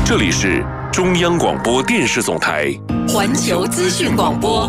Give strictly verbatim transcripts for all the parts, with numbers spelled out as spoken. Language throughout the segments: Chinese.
这里是中央广播电视总台环球资讯广播。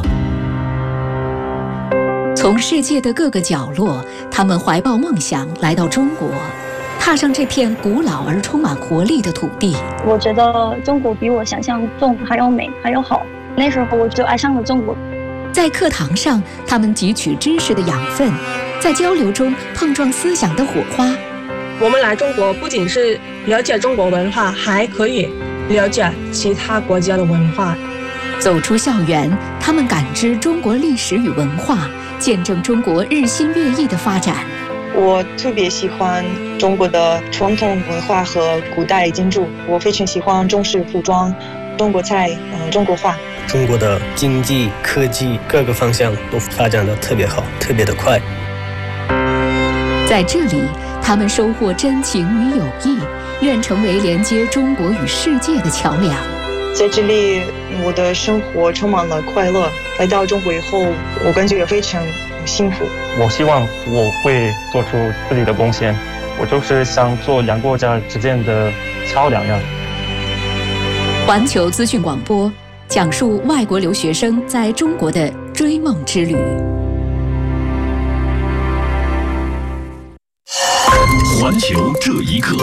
从世界的各个角落，他们怀抱梦想来到中国，踏上这片古老而充满活力的土地。 我觉得中国比我想象中还要美，还要好。那时候我就爱上了中国。 在课堂上，他们汲取知识的养分，在交流中碰撞思想的火花。 我们来中国不仅是了解中国文化，还可以了解其他国家的文化。 走出校园，他们感知中国历史与文化，见证中国日新月异的发展。 我特别喜欢中国的传统文化和古代建筑，我非常喜欢中式服装、中国菜、呃、中国画。 中国的经济、科技各个方向都发展得特别好，特别的快。 在这里，他们收获真情与友谊，愿成为连接中国与世界的桥梁。 在这里，我的生活充满了快乐。来到中国以后，我感觉非常幸福。 我希望我会做出自己的贡献，我就是想做两国家之间的桥梁呀。 环球资讯广播讲述外国留学生在中国的追梦之旅。 环球这一刻，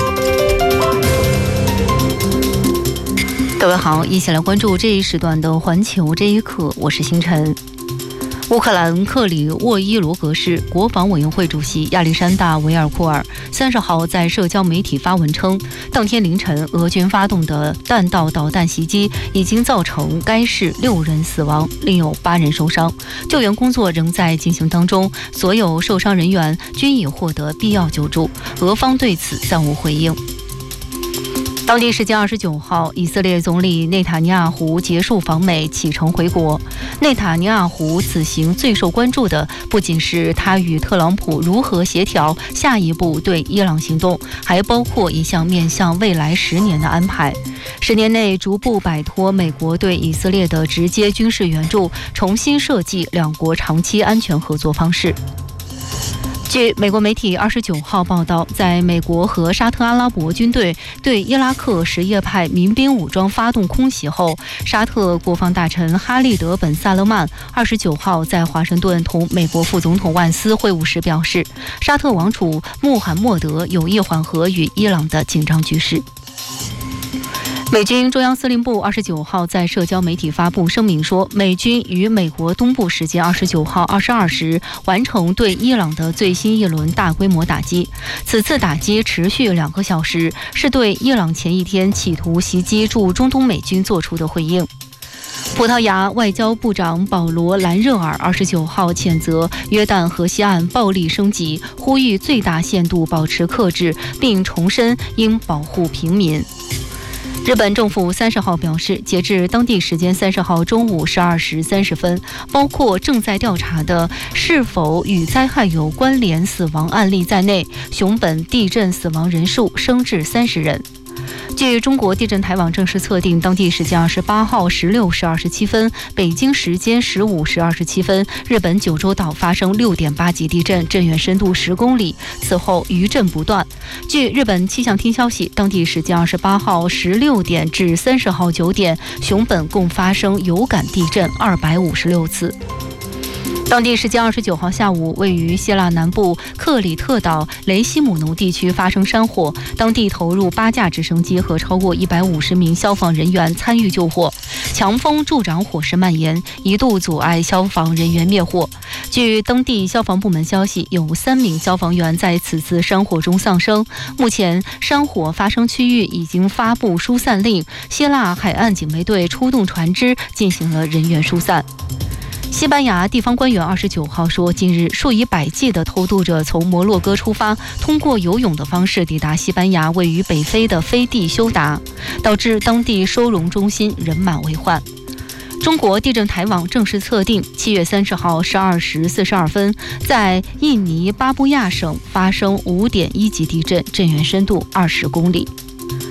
各位好，一起来关注这一时段的环球这一刻，我是星辰。乌克兰克里沃伊罗格市国防委员会主席亚历山大·维尔库尔三十号在社交媒体发文称，当天凌晨俄军发动的弹道导弹袭击已经造成该市六人死亡，另有八人受伤，救援工作仍在进行当中，所有受伤人员均已获得必要救助，俄方对此暂无回应。当地时间二十九号，以色列总理内塔尼亚胡结束访美启程回国。内塔尼亚胡此行最受关注的不仅是他与特朗普如何协调下一步对伊朗行动，还包括一项面向未来十年的安排。十年内逐步摆脱美国对以色列的直接军事援助，重新设计两国长期安全合作方式。据美国媒体二十九号报道，在美国和沙特阿拉伯军队对伊拉克什叶派民兵武装发动空袭后，沙特国防大臣哈利德·本·萨勒曼二十九号在华盛顿同美国副总统万斯会晤时表示，沙特王储穆罕默德有意缓和与伊朗的紧张局势。美军中央司令部二十九号在社交媒体发布声明说，美军于美国东部时间二十九号二十二时完成对伊朗的最新一轮大规模打击。此次打击持续两个小时，是对伊朗前一天企图袭击驻中东美军做出的回应。葡萄牙外交部长保罗·兰热尔二十九号谴责约旦河西岸暴力升级，呼吁最大限度保持克制，并重申应保护平民。日本政府三十号表示，截至当地时间三十号中午十二时三十分，包括正在调查的是否与灾害有关联死亡案例在内，熊本地震死亡人数升至三十人。据中国地震台网正式测定，当地时间二十八号十六时二十七分，北京时间十五时二十七分，日本九州岛发生六点八级地震，震源深度十公里，此后余震不断。据日本气象厅消息，当地时间二十八号十六点至三十号九点，熊本共发生有感地震二百五十六次。当地时间二十九号下午，位于希腊南部克里特岛雷西姆农地区发生山火，当地投入八架直升机和超过一百五十名消防人员参与救火。强风助长火势蔓延，一度阻碍消防人员灭火。据当地消防部门消息，有三名消防员在此次山火中丧生。目前，山火发生区域已经发布疏散令，希腊海岸警卫队出动船只进行了人员疏散。西班牙地方官员二十九号说，近日数以百计的偷渡者从摩洛哥出发，通过游泳的方式抵达西班牙位于北非的飞地休达，导致当地收容中心人满为患。中国地震台网正式测定，七月三十号十二时四十二分，在印尼巴布亚省发生五点一级地震，震源深度二十公里。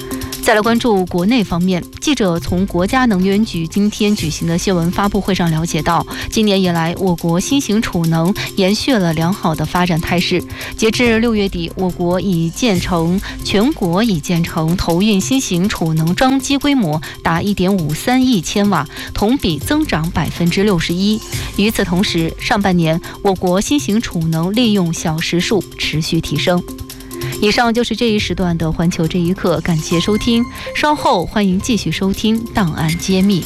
再来关注国内方面，记者从国家能源局今天举行的新闻发布会上了解到，今年以来，我国新型储能延续了良好的发展态势。截至六月底，我国已建成全国已建成投运新型储能装机规模达 一点五三亿千瓦，同比增长百分之六十一。与此同时，上半年我国新型储能利用小时数持续提升。以上就是这一时段的环球这一刻，感谢收听，稍后欢迎继续收听档案揭秘。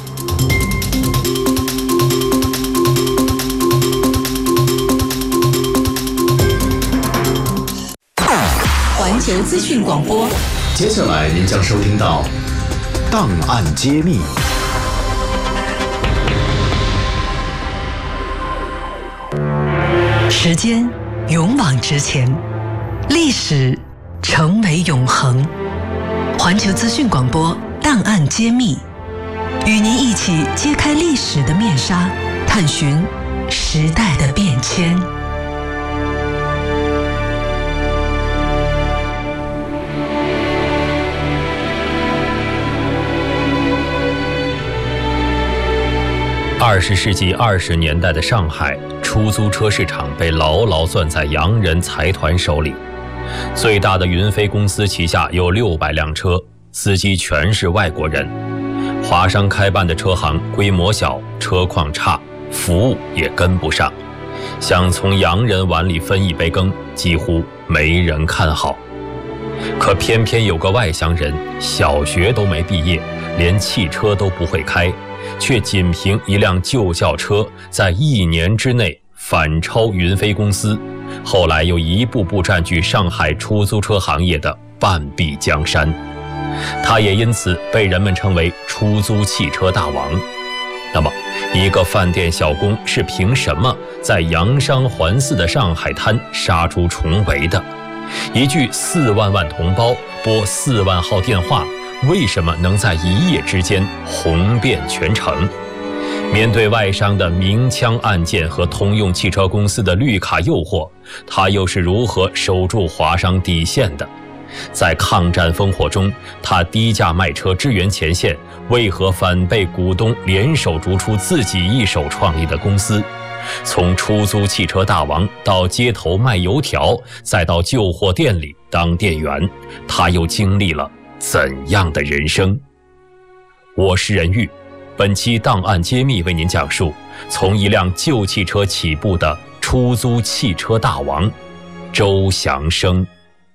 环球资讯广播， 接下来您将收听到档案揭秘。 时间勇往直前，历史成为永恒。环球资讯广播档案揭秘，与您一起揭开历史的面纱，探寻时代的变迁。 二十世纪二十年代的上海，出租车市场被牢牢攥在洋人财团手里。最大的云飞公司旗下有六百辆车，司机全是外国人。华商开办的车行规模小，车况差，服务也跟不上。想从洋人碗里分一杯羹，几乎没人看好。可偏偏有个外乡人，小学都没毕业，连汽车都不会开，却仅凭一辆旧轿车，在一年之内反超云飞公司，后来又一步步占据上海出租车行业的半壁江山。他也因此被人们称为出租汽车大王。那么，一个饭店小工是凭什么在洋商环伺的上海滩杀出重围的？一句四万万同胞拨四万号电话，为什么能在一夜之间红遍全城？面对外商的明枪暗箭和通用汽车公司的绿卡诱惑，他又是如何守住华商底线的？在抗战烽火中，他低价卖车支援前线，为何反被股东联手逐出自己一手创立的公司？从出租汽车大王到街头卖油条，再到旧货店里当店员，他又经历了怎样的人生？我是任玉，本期档案揭秘为您讲述从一辆旧汽车起步的出租汽车大王周祥生。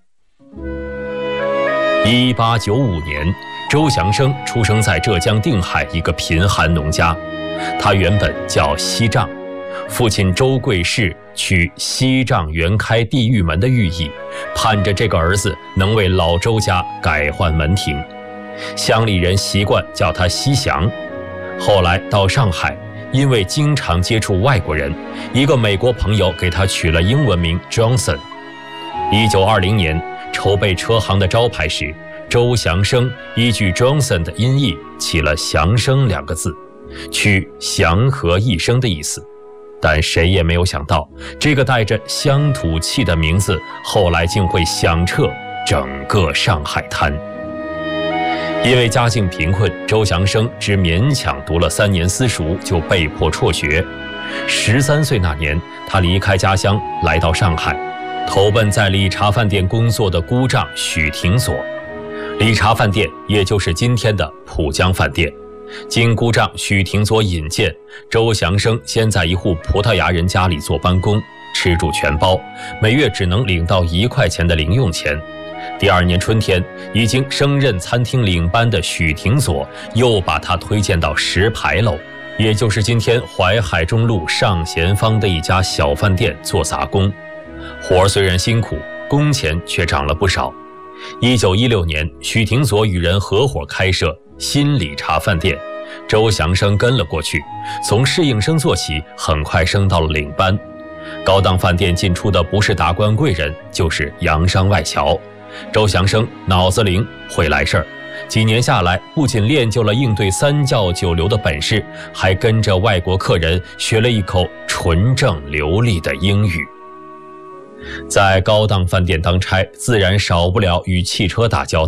一八九五年，周祥生出生在浙江定海一个贫寒农家，他原本叫西丈，父亲周贵士取西丈原开地狱门的寓意，盼着这个儿子能为老周家改换门庭。乡里人习惯叫他西祥。后来到上海，因为经常接触外国人，一个美国朋友给他取了英文名 Johnson。一九二零年筹备车行的招牌时，周祥生依据 Johnson 的音译起了祥生两个字，取祥和一生的意思。但谁也没有想到，这个带着乡土气的名字后来竟会响彻整个上海滩。因为家境贫困，周祥生只勉强读了三年私塾，就被迫辍学。十三岁那年，他离开家乡来到上海，投奔在理查饭店工作的姑丈许廷佐。理查饭店也就是今天的浦江饭店。经姑丈许廷佐引荐，周祥生先在一户葡萄牙人家里做班工，吃住全包，每月只能领到一块钱的零用钱。第二年春天，已经升任餐厅领班的许廷佐又把他推荐到石牌楼，也就是今天淮海中路上咸坊的一家小饭店做杂工。活儿虽然辛苦，工钱却涨了不少。一九一六年，许廷佐与人合伙开设新理查饭店，周祥生跟了过去，从侍应生做起，很快升到了领班。高档饭店进出的不是达官贵人，就是洋商外侨。周祥生脑子灵，会来事儿，几年下来，不仅练就了应对三教九流的本事，还跟着外国客人学了一口纯正流利的英语。在高档饭店当差，自然少不了与汽车打交道。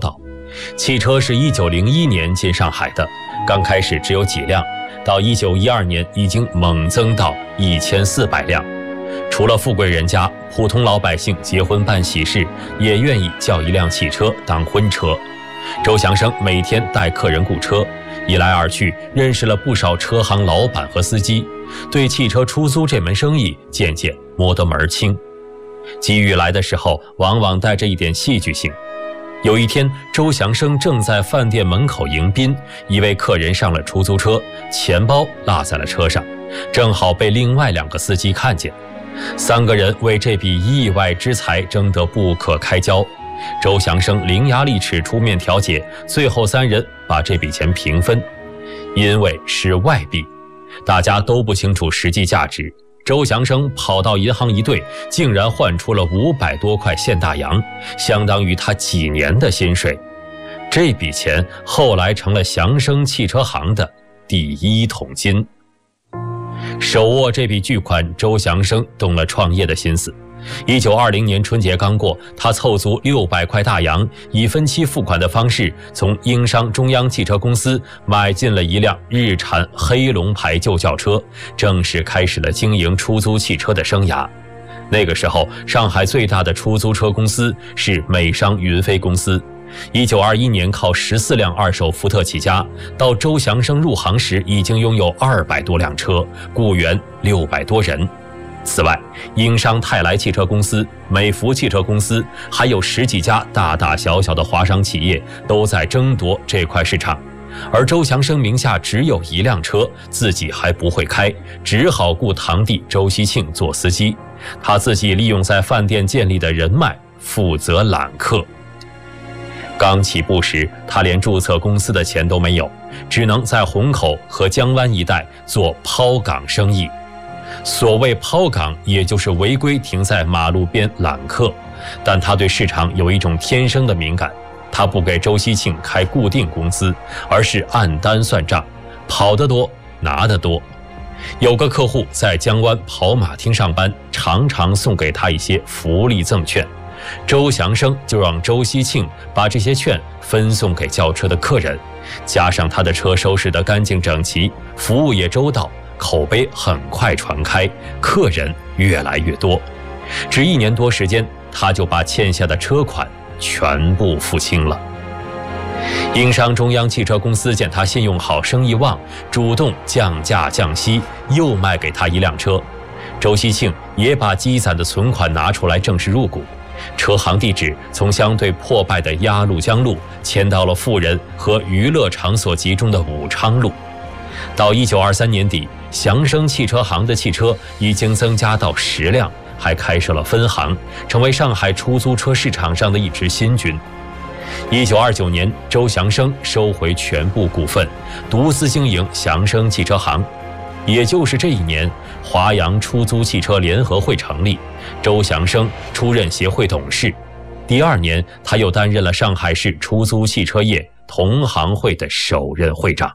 汽车是一九零一年进上海的，刚开始只有几辆，到一九一二年已经猛增到一千四百辆。除了富贵人家，普通老百姓结婚办喜事也愿意叫一辆汽车当婚车。周祥生每天带客人雇车，一来二去认识了不少车行老板和司机，对汽车出租这门生意渐渐摸得门儿清。机遇来的时候往往带着一点戏剧性。有一天，周祥生正在饭店门口迎宾，一位客人上了出租车，钱包落在了车上，正好被另外两个司机看见。三个人为这笔意外之财争得不可开交，周祥生伶牙俐齿出面调解，最后三人把这笔钱平分。因为是外币，大家都不清楚实际价值，周祥生跑到银行一兑，竟然换出了五百多块现大洋，相当于他几年的薪水。这笔钱后来成了祥生汽车行的第一桶金。手握这笔巨款，周祥生动了创业的心思。一九二零年春节刚过，他凑足六百块大洋，以分期付款的方式，从英商中央汽车公司买进了一辆日产黑龙牌旧轿车，正式开始了经营出租汽车的生涯。那个时候，上海最大的出租车公司是美商云飞公司。一九二一年靠十四辆二手福特起家，到周祥生入行时已经拥有二百多辆车，雇员六百多人。此外，英商泰来汽车公司、美孚汽车公司，还有十几家大大小小的华商企业都在争夺这块市场。而周祥生名下只有一辆车，自己还不会开，只好雇堂弟周锡庆做司机，他自己利用在饭店建立的人脉负责揽客。刚起步时，他连注册公司的钱都没有，只能在虹口和江湾一带做抛港生意。所谓抛港，也就是违规停在马路边揽客，但他对市场有一种天生的敏感，他不给周锡庆开固定工资，而是按单算账，跑得多拿得多。有个客户在江湾跑马厅上班，常常送给他一些福利赠券，周祥生就让周锡庆把这些券分送给叫车的客人，加上他的车收拾得干净整齐，服务也周到，口碑很快传开，客人越来越多。只一年多时间，他就把欠下的车款全部付清了。英商中央汽车公司见他信用好，生意旺，主动降价降息，又卖给他一辆车。周锡庆也把积攒的存款拿出来正式入股，车行地址从相对破败的鸭绿江路迁到了富人和娱乐场所集中的武昌路。到一九二三年底，祥生汽车行的汽车已经增加到十辆，还开设了分行，成为上海出租车市场上的一支新军。一九二九年，周祥生收回全部股份，独自经营祥生汽车行。也就是这一年，华阳出租汽车联合会成立，周祥生出任协会董事。第二年，他又担任了上海市出租汽车业同行会的首任会长。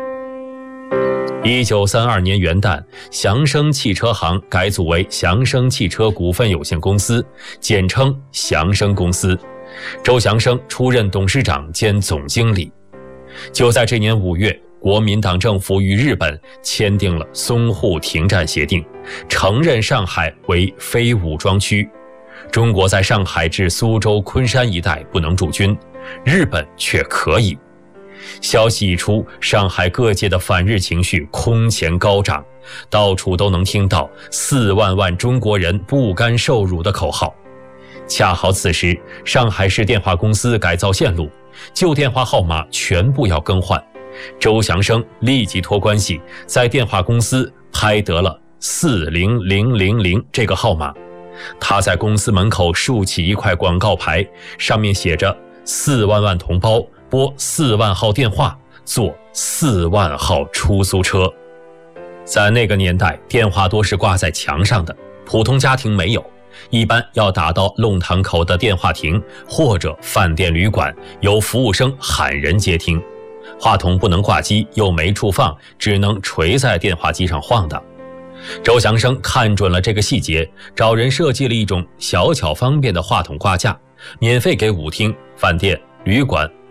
一九三二年元旦，祥生汽车行改组为祥生汽车股份有限公司，简称祥生公司。周祥生出任董事长兼总经理。就在这年五月，国民党政府与日本签订了淞沪停战协定，承认上海为非武装区。中国在上海至苏州、昆山一带不能驻军，日本却可以。消息一出，上海各界的反日情绪空前高涨，到处都能听到四万万中国人不甘受辱的口号。恰好此时，上海市电话公司改造线路，旧电话号码全部要更换。周祥生立即托关系，在电话公司拍得了四零零零零这个号码。他在公司门口竖起一块广告牌，上面写着四万万同胞拨四万号电话，坐四万号出租车。在那个年代，电话多是挂在墙上的，普通家庭没有，一般要打到弄堂口的电话亭或者饭店旅馆，由服务生喊人接听。话筒不能挂机，又没处放，只能垂在电话机上晃荡。周祥生看准了这个细节，找人设计了一种小巧方便的话筒挂架，免费给舞厅、饭店、旅馆、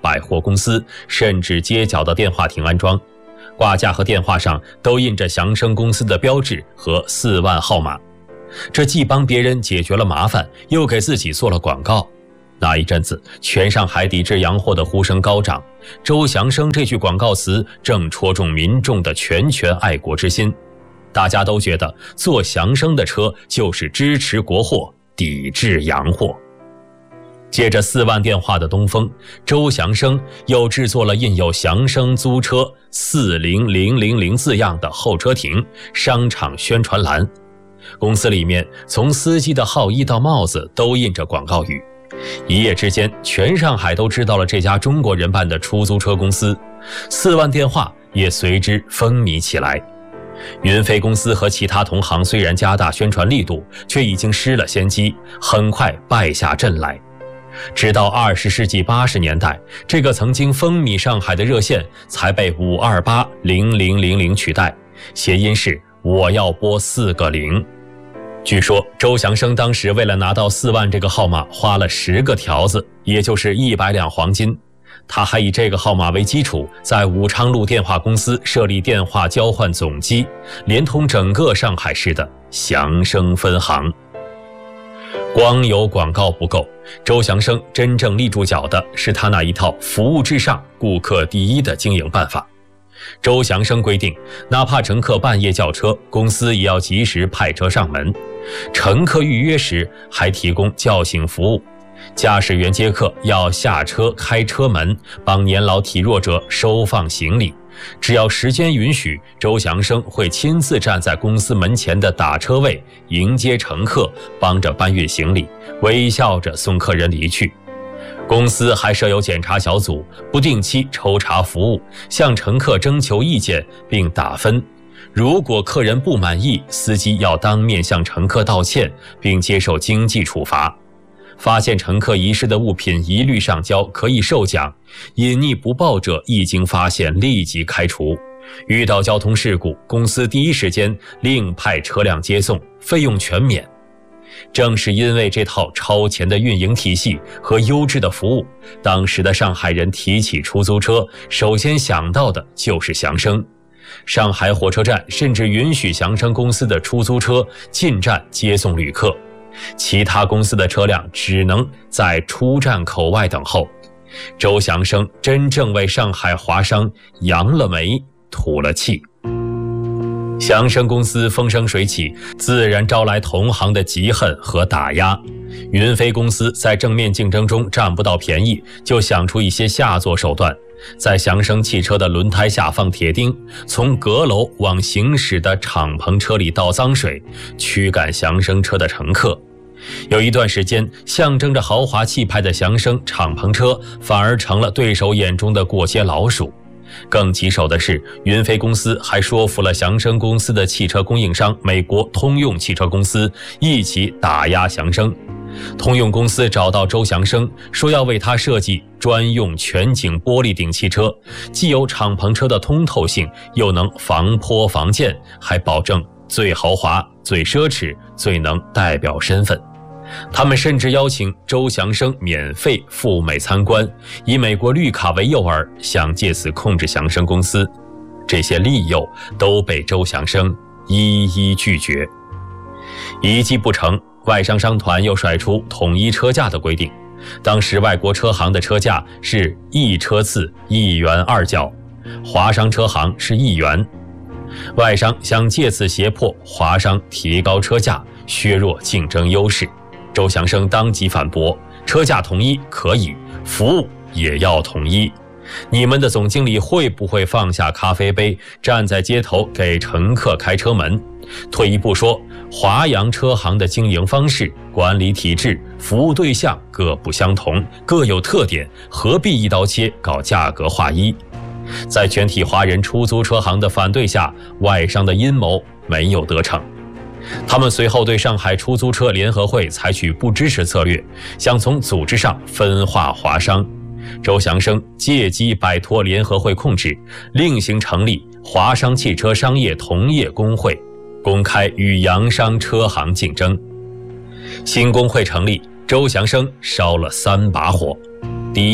百货公司，甚至街角的电话亭安装，挂架和电话上都印着祥生公司的标志和四万号码。这既帮别人解决了麻烦，又给自己做了广告。那一阵子，全上海抵制洋货的呼声高涨，周祥生这句广告词正戳中民众的拳拳爱国之心。大家都觉得坐祥生的车就是支持国货，抵制洋货。借着四万电话的东风，周祥生又制作了印有祥生租车四零零零零字样的候车亭、商场宣传栏。公司里面从司机的号衣到帽子都印着广告语。一夜之间，全上海都知道了这家中国人办的出租车公司，四万电话也随之风靡起来。云飞公司和其他同行虽然加大宣传力度，却已经失了先机，很快败下阵来。直到二十世纪八十年代，这个曾经风靡上海的热线才被五二八零零零零取代，谐音是我要拨四个零。据说周祥生当时为了拿到四万这个号码，花了十个条子，也就是一百两黄金。他还以这个号码为基础，在武昌路电话公司设立电话交换总机，连通整个上海市的祥生分行。光有广告不够，周祥生真正立住脚的是他那一套服务至上、顾客第一的经营办法。周祥生规定，哪怕乘客半夜叫车，公司也要及时派车上门。乘客预约时还提供叫醒服务，驾驶员接客要下车开车门，帮年老体弱者收放行李。只要时间允许，周祥生会亲自站在公司门前的打车位迎接乘客，帮着搬运行李，微笑着送客人离去。公司还设有检查小组，不定期抽查服务，向乘客征求意见并打分。如果客人不满意，司机要当面向乘客道歉，并接受经济处罚。发现乘客遗失的物品一律上交，可以授奖。隐匿不报者一经发现立即开除。遇到交通事故，公司第一时间另派车辆接送，费用全免。正是因为这套超前的运营体系和优质的服务，当时的上海人提起出租车，首先想到的就是祥生。上海火车站甚至允许祥生公司的出租车进站接送旅客，其他公司的车辆只能在出站口外等候。周祥生真正为上海华商扬了眉，吐了气。祥生公司风生水起，自然招来同行的嫉恨和打压。云飞公司在正面竞争中占不到便宜，就想出一些下作手段，在祥生汽车的轮胎下放铁钉，从阁楼往行驶的敞篷车里倒脏水，驱赶祥生车的乘客。有一段时间，象征着豪华气派的祥生敞篷车反而成了对手眼中的过街老鼠。更棘手的是，云飞公司还说服了祥生公司的汽车供应商美国通用汽车公司一起打压祥生。通用公司找到周祥生，说要为他设计专用全景玻璃顶汽车，既有敞篷车的通透性，又能防泼防溅，还保证最豪华、最奢侈、最能代表身份。他们甚至邀请周祥生免费赴美参观，以美国绿卡为诱饵，想借此控制祥生公司。这些利诱都被周祥生一一拒绝。一计不成，外商商团又甩出统一车价的规定。当时外国车行的车价是一车次一元二角，华商车行是一元。外商想借此胁迫华商提高车价，削弱竞争优势。周祥生当即反驳，车价统一可以，服务也要统一。你们的总经理会不会放下咖啡杯，站在街头给乘客开车门？退一步说，华阳车行的经营方式、管理体制、服务对象各不相同，各有特点，何必一刀切搞价格划一？在全体华人出租车行的反对下，外商的阴谋没有得逞。他们随后对上海出租车联合会采取不支持策略，想从组织上分化华商。周祥生借机摆脱联合会控制，另行成立华商汽车商业同业工会，公开与洋商车行竞争。新工会成立，周祥生烧了三把火。第一把，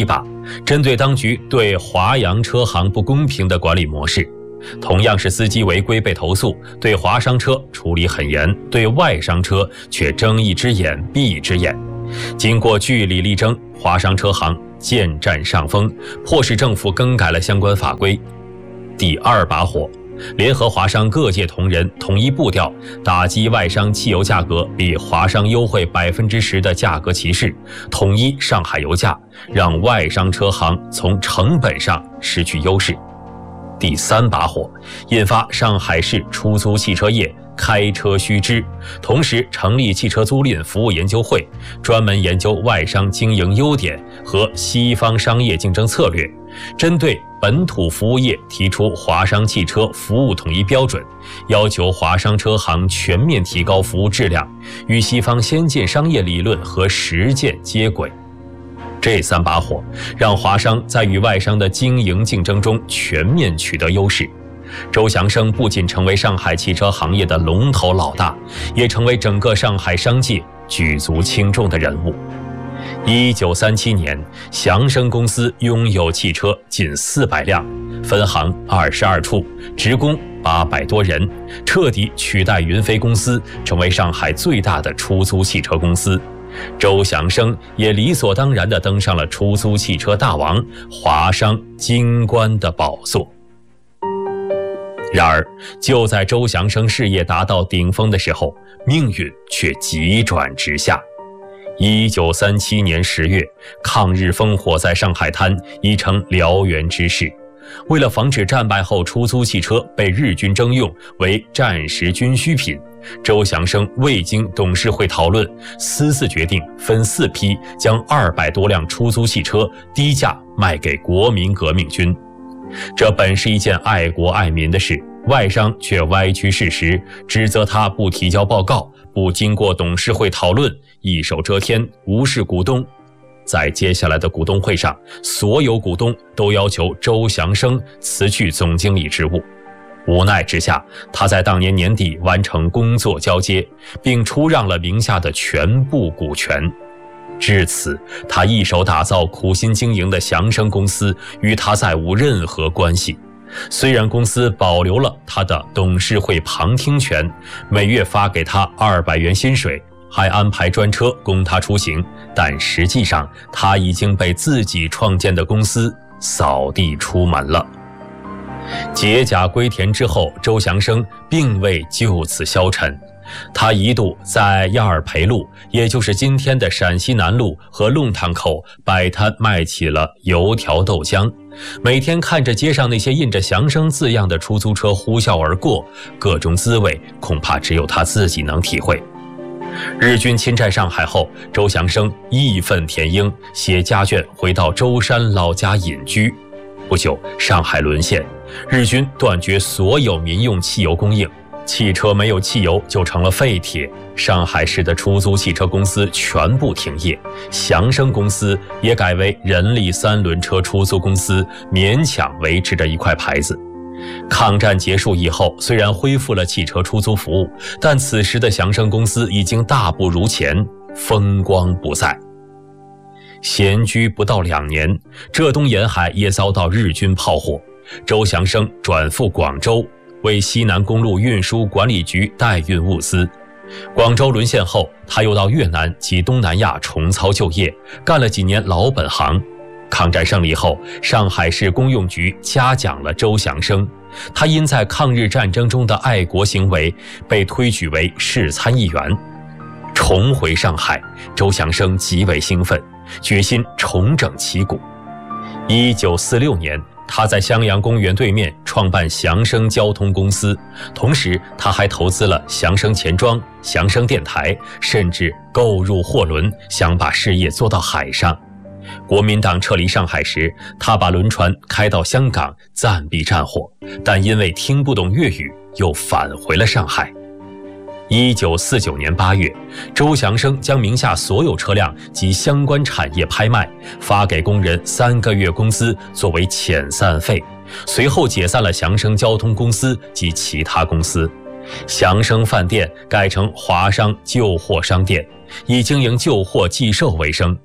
针对当局对华阳车行不公平的管理模式，同样是司机违规被投诉，对华商车处理很严，对外商车却睁一只眼闭一只眼。经过据理力争，华商车行渐占上风，迫使政府更改了相关法规。第二把火，联合华商各界同仁统一步调，打击外商汽油价格比华商优惠百分之十的价格歧视，统一上海油价，让外商车行从成本上失去优势。第三把火，引发上海市出租汽车业开车须知，同时成立汽车租赁服务研究会，专门研究外商经营优点和西方商业竞争策略，针对本土服务业提出华商汽车服务统一标准，要求华商车行全面提高服务质量，与西方先进商业理论和实践接轨。这三把火让华商在与外商的经营竞争中全面取得优势。周祥生不仅成为上海汽车行业的龙头老大，也成为整个上海商界举足轻重的人物。一九三七年，祥生公司拥有汽车近四百辆，分行二十二处，职工八百多人，彻底取代云飞公司，成为上海最大的出租汽车公司。周祥生也理所当然地登上了出租汽车大王华商金冠的宝座。然而，就在周祥生事业达到顶峰的时候，命运却急转直下。一九三七年十月，抗日烽火在上海滩已成燎原之势。为了防止战败后出租汽车被日军征用为战时军需品，周祥生未经董事会讨论，私自决定分四批将二百多辆出租汽车低价卖给国民革命军。这本是一件爱国爱民的事，外商却歪曲事实，指责他不提交报告，不经过董事会讨论，一手遮天，无视股东。在接下来的股东会上，所有股东都要求周祥生辞去总经理职务。无奈之下，他在当年年底完成工作交接，并出让了名下的全部股权。至此，他一手打造苦心经营的祥生公司与他再无任何关系。虽然公司保留了他的董事会旁听权，每月发给他二百元薪水，还安排专车供他出行，但实际上他已经被自己创建的公司扫地出门了。解甲归田之后，周祥生并未就此消沉，他一度在亚尔培路，也就是今天的陕西南路和弄堂口摆摊卖起了油条豆浆，每天看着街上那些印着祥生字样的出租车呼啸而过，各种滋味恐怕只有他自己能体会。日军侵占上海后，周祥生义愤填膺，携家眷回到舟山老家隐居。不久，上海沦陷，日军断绝所有民用汽油供应，汽车没有汽油就成了废铁，上海市的出租汽车公司全部停业，祥生公司也改为人力三轮车出租公司，勉强维持着一块牌子。抗战结束以后，虽然恢复了汽车出租服务，但此时的祥生公司已经大不如前，风光不再。闲居不到两年，浙东沿海也遭到日军炮火，周祥生转赴广州，为西南公路运输管理局代运物资。广州沦陷后，他又到越南及东南亚重操旧业，干了几年老本行。抗战胜利后，上海市公用局嘉奖了周祥生，他因在抗日战争中的爱国行为，被推举为市参议员。重回上海，周祥生极为兴奋，决心重整旗鼓。一九四六年，他在襄阳公园对面创办祥生交通公司，同时他还投资了祥生钱庄、祥生电台，甚至购入货轮，想把事业做到海上。国民党撤离上海时，他把轮船开到香港暂避战火，但因为听不懂粤语，又返回了上海。一九四九年八月，周祥生将名下所有车辆及相关产业拍卖，发给工人三个月工资作为遣散费，随后解散了祥生交通公司及其他公司。祥生饭店改成华商旧货商店，以经营旧货寄售为生。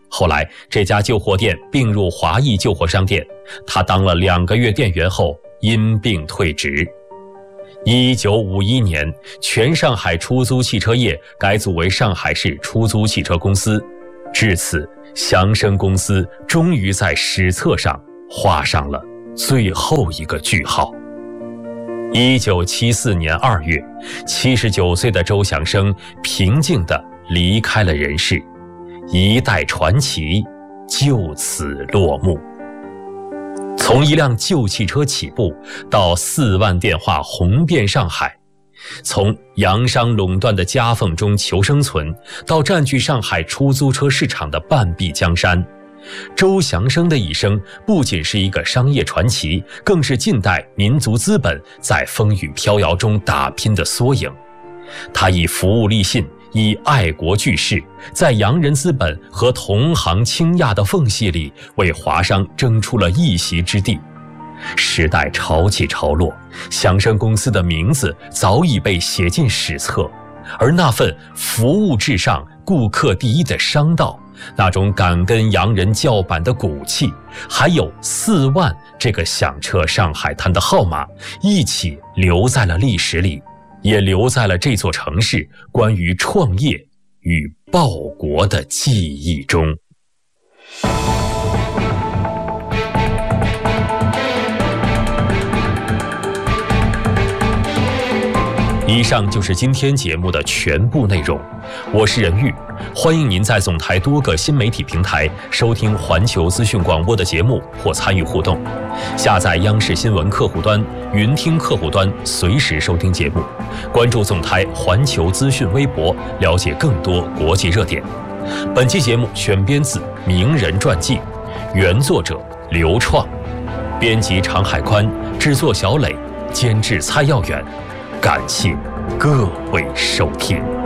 后来这家旧货店并入华谊旧货商店，他当了两个月店员后因病退职。一九五一年，全上海出租汽车业改组为上海市出租汽车公司，至此，祥生公司终于在史册上画上了最后一个句号。一九七四年二月，七十九岁的周祥生平静地离开了人世，一代传奇就此落幕。从一辆旧汽车起步，到四万电话红遍上海，从洋商垄断的夹缝中求生存，到占据上海出租车市场的半壁江山，周祥生的一生不仅是一个商业传奇，更是近代民族资本在风雨飘摇中打拼的缩影。他以服务立信，以爱国济世，在洋人资本和同行倾轧的缝隙里，为华商争出了一席之地。时代潮起潮落，祥生公司的名字早已被写进史册，而那份服务至上、顾客第一的商道，那种敢跟洋人叫板的骨气，还有四万这个响彻上海滩的号码，一起留在了历史里，也留在了这座城市关于创业与报国的记忆中。以上就是今天节目的全部内容，我是任玉，欢迎您在总台多个新媒体平台收听环球资讯广播的节目或参与互动。下载央视新闻客户端、云听客户端，随时收听节目。关注总台环球资讯微博，了解更多国际热点。本期节目选编自《名人传记》，原作者刘创，编辑常海宽，制作小磊，监制蔡耀远。感谢各位收听。